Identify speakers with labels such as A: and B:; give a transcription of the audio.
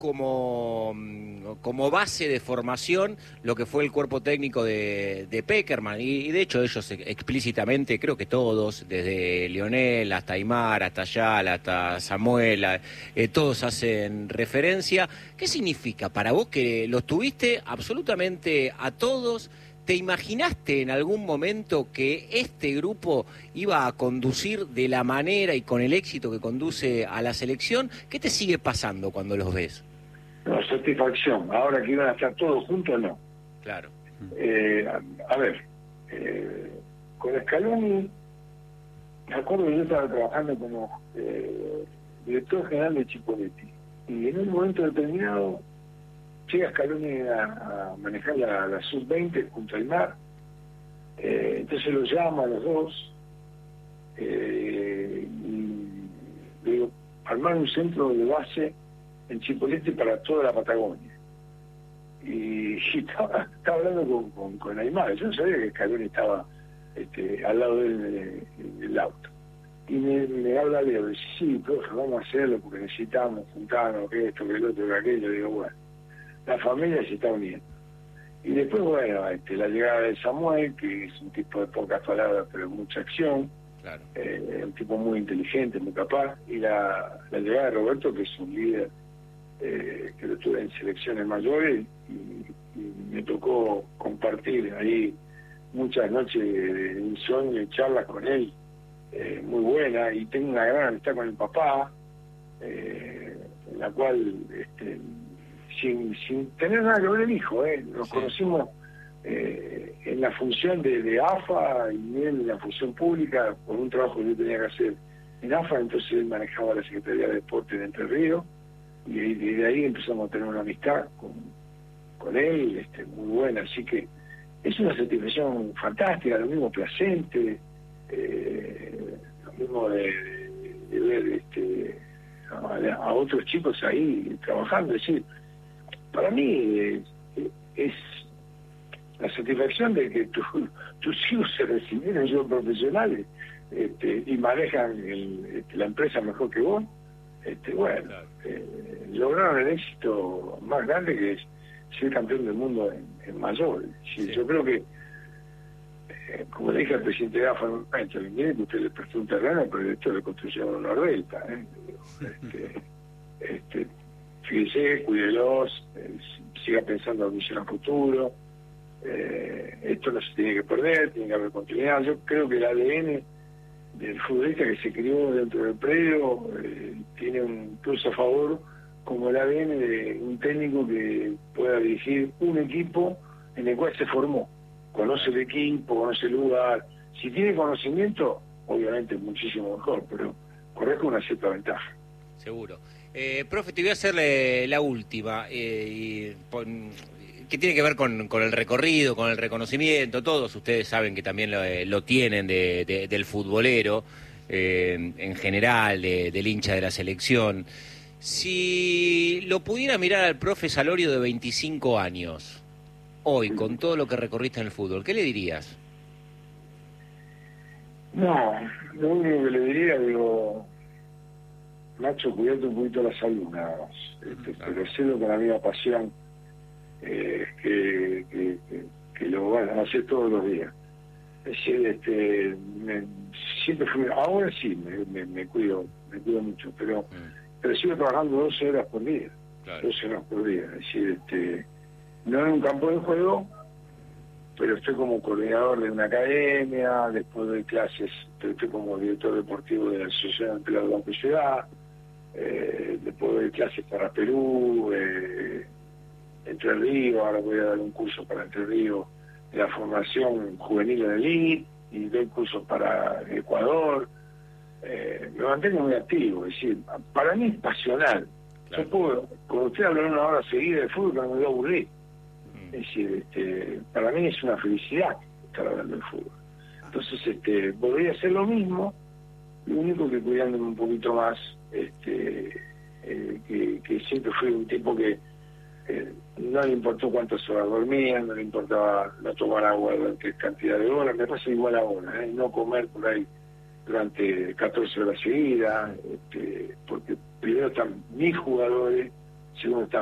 A: como base de formación lo que fue el cuerpo técnico de Pekerman, y de hecho ellos explícitamente, creo que todos, desde Lionel hasta Aimar, hasta Ayala, hasta Samuel, todos hacen referencia. ¿Qué significa para vos que los tuviste absolutamente a todos? ¿Te imaginaste en algún momento que este grupo iba a conducir de la manera y con el éxito que conduce a la selección? ¿Qué te sigue pasando cuando los ves?
B: No, satisfacción. Ahora que iban a estar todos juntos, no.
A: Claro.
B: A ver, con Scaloni, me acuerdo que yo estaba trabajando como director general de Chipolletti, y en un momento determinado llega Scaloni a manejar la sub-20 junto al mar. Entonces lo llama a los dos y le digo, armar un centro de base en Chipolletti para toda la Patagonia. Y estaba hablando con Aimar. Yo no sabía que Scaloni estaba al lado de él en el auto. Y me habla Leo, dice, sí, profe, vamos a hacerlo porque necesitamos juntarnos, que esto, que el otro, que aquello. Digo, bueno, la familia se está uniendo. Y después, bueno, la llegada de Samuel, que es un tipo de pocas palabras, pero mucha acción. Claro. Un tipo muy inteligente, muy capaz. Y la llegada de Roberto, que es un líder que lo tuve en selecciones mayores, y me tocó compartir ahí muchas noches de insomnio y charlas con él, muy buena, y tengo una gran amistad con el papá, en la cual sin tener nada que ver el hijo, nos conocimos en la función de AFA y él en la función pública por un trabajo que yo tenía que hacer en AFA. Entonces él manejaba la Secretaría de Deporte de Entre Ríos, y de ahí empezamos a tener una amistad con él, muy buena. Así que es una satisfacción fantástica, lo mismo Placente, lo mismo de ver a otros chicos ahí trabajando. Es decir, para mí es la satisfacción de que tus hijos se recibieron, son profesionales, y manejan la empresa mejor que vos. Lograron el éxito más grande, que es ser campeón del mundo en mayor. Sí. Yo creo que, como le dije al presidente de AFA, mire que usted le prestó un terreno, pero esto le construyeron una vuelta. Fíjese, cuídelos, siga pensando en visión a futuro. Esto no se tiene que perder, tiene que haber continuidad. Yo creo que el ADN del futbolista que se crió dentro del predio tiene un plus a favor, como el ADN de un técnico que pueda dirigir un equipo en el cual se formó, conoce el equipo, conoce el lugar. Si tiene conocimiento, obviamente muchísimo mejor, pero corre con una cierta ventaja.
A: Seguro. Profe, te voy a hacer la última, que tiene que ver con el recorrido, con el reconocimiento. Todos ustedes saben que también lo tienen del futbolero, en general, del hincha de la selección. Si lo pudiera mirar al profe Salorio de 25 años, hoy, con todo lo que recorriste en el fútbol, ¿qué le dirías?
B: No, lo único que le diría, digo, Nacho, cuídate un poquito la salud, nada más. Pero hacelo con la misma pasión que lo van a hacer todos los días. Es decir, siempre fui, ahora sí me cuido mucho, pero sigo trabajando 12 horas por día. Claro. 12 horas por día. Es decir, no en un campo de juego, pero estoy como coordinador de una academia, después doy clases, estoy como director deportivo de la Asociación de Empleados de Banco y Ciudad, después doy clases para Perú, Entre Ríos, ahora voy a dar un curso para Entre Ríos de la formación juvenil en elite, y doy cursos para Ecuador. Me mantengo muy activo, es decir, para mí es pasional. Claro. Yo puedo, con usted hablar una hora seguida de fútbol, pero me voy a aburrir. Es decir, para mí es una felicidad estar hablando de fútbol. Entonces, podría hacer lo mismo, lo único que cuidándome un poquito más, que siempre fui un tipo que no le importó cuántas horas dormía, no le importaba no tomar agua durante cantidad de horas. Me pasa igual ahora, no comer por ahí durante 14 horas seguidas, porque primero están mis jugadores, segundo está